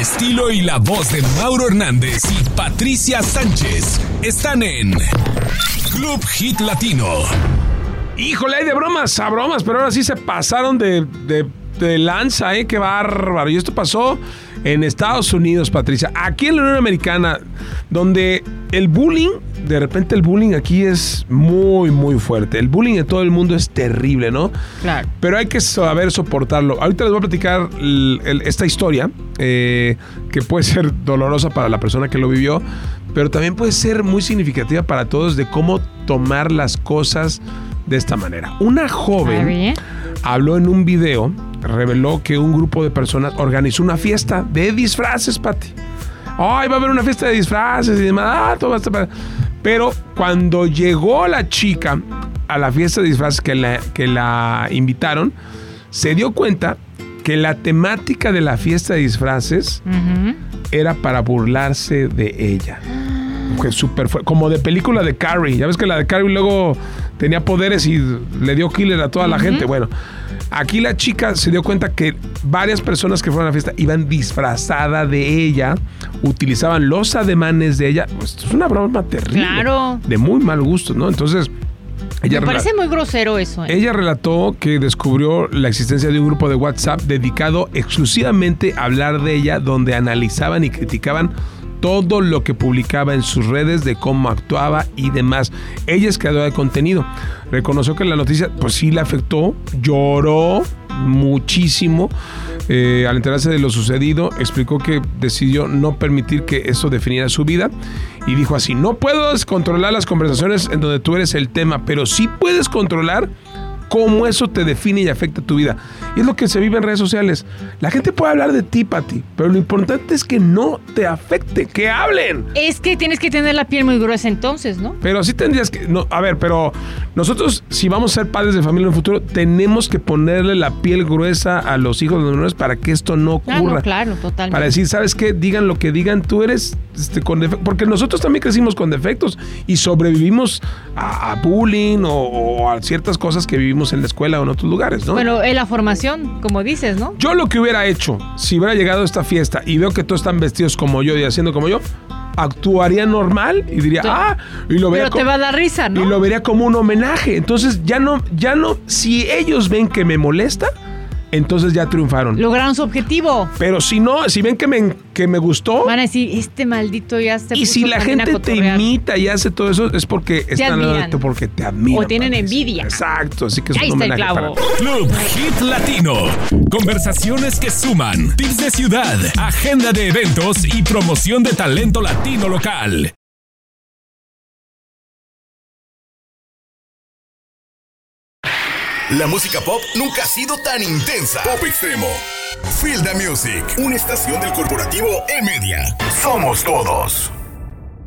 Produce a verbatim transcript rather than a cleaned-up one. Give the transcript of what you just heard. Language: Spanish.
estilo y la voz de Mauro Hernández y Patricia Sánchez están en Club Hit Latino. Híjole, hay de bromas a bromas, pero ahora sí se pasaron de, de, de lanza, ¿eh? Qué bárbaro. Y esto pasó en Estados Unidos, Patricia. Aquí en la Unión Americana, donde el bullying, de repente el bullying aquí es muy, muy fuerte. El bullying en todo el mundo es terrible, ¿no? Claro. Pero hay que saber soportarlo. Ahorita les voy a platicar el, el, esta historia, eh, que puede ser dolorosa para la persona que lo vivió, pero también puede ser muy significativa para todos de cómo tomar las cosas de esta manera. Una joven habló en un video, reveló que un grupo de personas organizó una fiesta de disfraces, Pati. Ay, va a haber una fiesta de disfraces y demás. Ah, todo va a estar... Pero cuando llegó la chica a la fiesta de disfraces que la, que la invitaron, se dio cuenta que la temática de la fiesta de disfraces uh-huh. era para burlarse de ella. Que super fue, como de película de Carrie. Ya ves que la de Carrie luego tenía poderes y le dio killer a toda uh-huh. la gente. Bueno, aquí la chica se dio cuenta que varias personas que fueron a la fiesta iban disfrazadas de ella, utilizaban los ademanes de ella. Pues, esto es una broma terrible. Claro. De muy mal gusto, ¿no? Entonces... Ella Me parece muy grosero eso. ¿eh? Ella relató que descubrió la existencia de un grupo de WhatsApp dedicado exclusivamente a hablar de ella, donde analizaban y criticaban todo lo que publicaba en sus redes, de cómo actuaba y demás. Ella es creadora de contenido. Reconoció que la noticia, pues sí, la afectó, lloró muchísimo eh, al enterarse de lo sucedido. Explicó que decidió no permitir que eso definiera su vida y dijo así: no puedes controlar las conversaciones en donde tú eres el tema, pero sí puedes controlar cómo eso te define y afecta tu vida. Y es lo que se vive en redes sociales. La gente puede hablar de ti, Pati, pero lo importante es que no te afecte, que hablen. Es que tienes que tener la piel muy gruesa entonces, ¿no? Pero sí tendrías que... No, a ver, pero nosotros, si vamos a ser padres de familia en el futuro, tenemos que ponerle la piel gruesa a los hijos de los menores para que esto no ocurra. Ah, no, claro, totalmente. Para decir, ¿sabes qué? Digan lo que digan, tú eres este, con defectos. Porque nosotros también crecimos con defectos y sobrevivimos a, a bullying o, o a ciertas cosas que vivimos en la escuela o en otros lugares, ¿no? Bueno, en la formación, como dices, ¿no? Yo lo que hubiera hecho, si hubiera llegado a esta fiesta y veo que todos están vestidos como yo y haciendo como yo, actuaría normal y diría, sí. ah, y lo vería Pero como, te va a dar risa, ¿no? Y lo vería como un homenaje. Entonces ya no, ya no, si ellos ven que me molesta, entonces ya triunfaron. Lograron su objetivo. Pero si no, si ven que me, que me gustó... Van a decir, este maldito ya se Y puso si la gente te imita y hace todo eso, es porque te están admiran. porque te admiran. O tienen Patricia. envidia. Exacto, así que es Ahí un está el homenaje clavo. para... Club Hit Latino. Conversaciones que suman, tips de ciudad, agenda de eventos y promoción de talento latino local. La música pop nunca ha sido tan intensa. Pop Extremo. Feel the Music, una estación del corporativo E-Media. Somos todos.